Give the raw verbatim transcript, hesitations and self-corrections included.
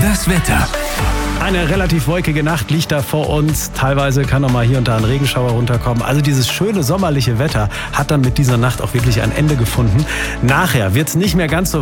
Das Wetter. Eine relativ wolkige Nacht liegt da vor uns. Teilweise kann noch mal hier und da ein Regenschauer runterkommen. Also dieses schöne sommerliche Wetter hat dann mit dieser Nacht auch wirklich ein Ende gefunden. Nachher wird es nicht mehr ganz so